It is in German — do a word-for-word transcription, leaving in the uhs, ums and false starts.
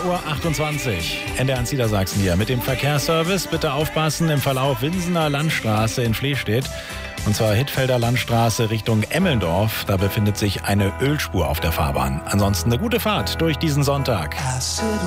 Uhr achtundzwanzig. N D R eins Niedersachsen hier mit dem Verkehrsservice. Bitte aufpassen im Verlauf Winsener Landstraße in Flehstedt. Und zwar Hittfelder Landstraße Richtung Emmeldorf. Da befindet sich eine Ölspur auf der Fahrbahn. Ansonsten eine gute Fahrt durch diesen Sonntag.